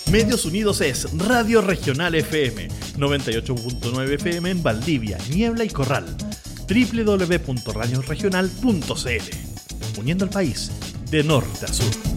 Medios Unidos es Radio Regional FM, 98.9 FM en Valdivia, Niebla y Corral, www.radioregional.cl, uniendo al país de norte a sur.